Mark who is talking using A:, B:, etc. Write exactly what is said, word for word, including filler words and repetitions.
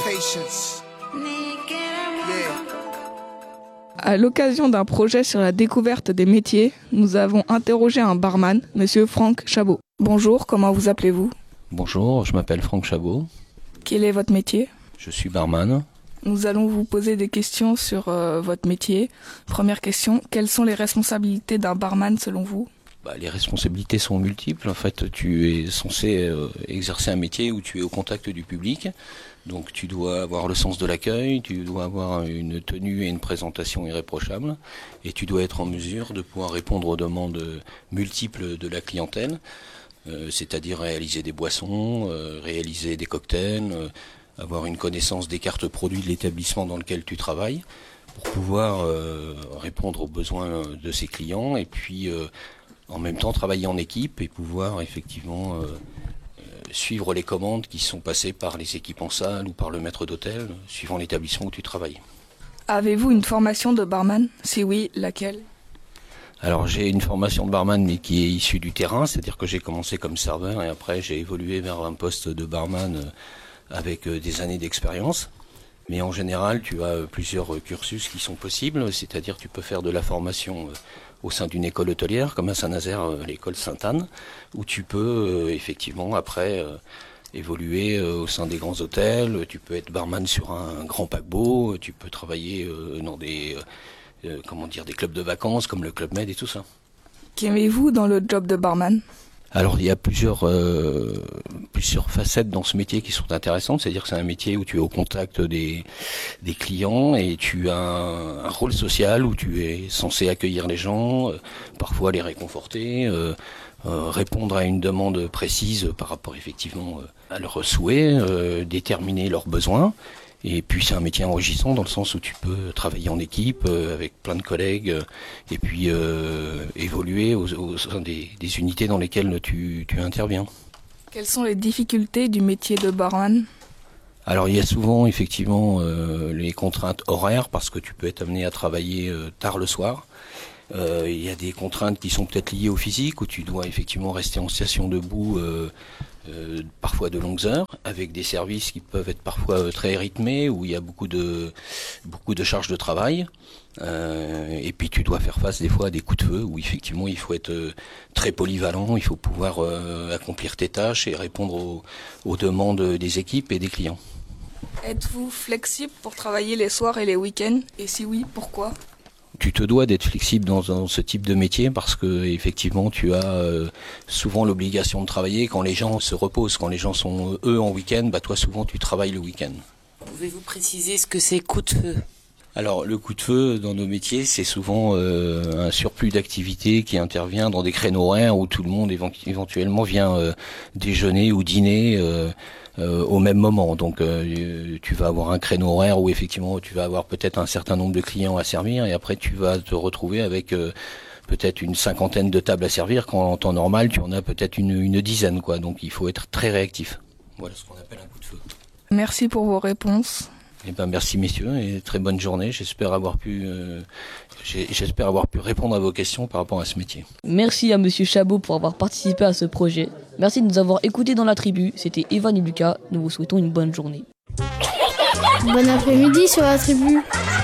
A: patience. Yeah.
B: À l'occasion d'un projet sur la découverte des métiers, nous avons interrogé un barman, monsieur Franck Chabot. Bonjour, comment vous appelez-vous ?
C: Bonjour, je m'appelle Franck Chabot.
B: Quel est votre métier ?
C: Je suis barman.
B: Nous allons vous poser des questions sur euh, votre métier. Première question, quelles sont les responsabilités d'un barman selon vous ?
C: Bah, les responsabilités sont multiples. En fait, tu es censé euh, exercer un métier où tu es au contact du public. Donc tu dois avoir le sens de l'accueil, tu dois avoir une tenue et une présentation irréprochables. Et tu dois être en mesure de pouvoir répondre aux demandes multiples de la clientèle. Euh, c'est-à-dire réaliser des boissons, euh, réaliser des cocktails, euh, avoir une connaissance des cartes produits de l'établissement dans lequel tu travailles pour pouvoir euh, répondre aux besoins de ses clients et puis euh, en même temps travailler en équipe et pouvoir effectivement euh, euh, suivre les commandes qui sont passées par les équipes en salle ou par le maître d'hôtel, suivant l'établissement où tu travailles.
B: Avez-vous une formation de barman ? Si oui, laquelle ?
C: Alors j'ai une formation de barman mais qui est issue du terrain, c'est-à-dire que j'ai commencé comme serveur et après j'ai évolué vers un poste de barman euh, avec des années d'expérience. Mais en général, tu as plusieurs cursus qui sont possibles, c'est-à-dire tu peux faire de la formation au sein d'une école hôtelière, comme à Saint-Nazaire, l'école Sainte-Anne, où tu peux effectivement après évoluer au sein des grands hôtels, tu peux être barman sur un grand paquebot, tu peux travailler dans des, comment dire, des clubs de vacances comme le Club Med et tout ça.
B: Qu'aimez-vous dans le job de barman ?
C: Alors il y a plusieurs euh, plusieurs facettes dans ce métier qui sont intéressantes, c'est-à-dire que c'est un métier où tu es au contact des des clients et tu as un, un rôle social où tu es censé accueillir les gens, euh, parfois les réconforter, euh, euh, répondre à une demande précise par rapport effectivement euh, à leurs souhaits, euh, déterminer leurs besoins. Et puis c'est un métier enrichissant dans le sens où tu peux travailler en équipe euh, avec plein de collègues euh, et puis euh, évoluer au, au sein des, des unités dans lesquelles tu, tu interviens.
B: Quelles sont les difficultés du métier de barman ?
C: Alors il y a souvent effectivement euh, les contraintes horaires parce que tu peux être amené à travailler euh, tard le soir. Euh, il y a des contraintes qui sont peut-être liées au physique où tu dois effectivement rester en station debout euh, euh, parfois de longues heures avec des services qui peuvent être parfois euh, très rythmés où il y a beaucoup de beaucoup de charges de travail euh, et puis tu dois faire face des fois à des coups de feu où effectivement il faut être euh, très polyvalent, il faut pouvoir euh, accomplir tes tâches et répondre aux, aux demandes des équipes et des clients.
B: Êtes-vous flexible pour travailler les soirs et les week-ends ? Et si oui, pourquoi ?
C: Tu te dois d'être flexible dans, dans ce type de métier parce que effectivement tu as euh, souvent l'obligation de travailler quand les gens se reposent, quand les gens sont euh, eux en week-end, bah toi souvent tu travailles le week-end.
D: Pouvez-vous préciser ce que c'est coup de feu ?
C: Alors le coup de feu dans nos métiers c'est souvent euh, un surplus d'activité qui intervient dans des créneaux horaires où tout le monde éventuellement vient euh, déjeuner ou dîner euh, Euh, au même moment. Donc euh, tu vas avoir un créneau horaire où effectivement tu vas avoir peut-être un certain nombre de clients à servir et après tu vas te retrouver avec euh, peut-être une cinquantaine de tables à servir quand en temps normal tu en as peut-être une, une dizaine quoi. Donc il faut être très réactif. Voilà ce qu'on appelle un coup de feu.
B: Merci pour vos réponses.
C: Eh ben merci messieurs et très bonne journée. J'espère avoir pu euh, j'espère avoir pu répondre à vos questions par rapport à ce métier.
E: Merci à monsieur Chabot pour avoir participé à ce projet. Merci de nous avoir écoutés dans la tribu. C'était Evan et Lucas. Nous vous souhaitons une bonne journée.
F: Bon après-midi sur la tribu.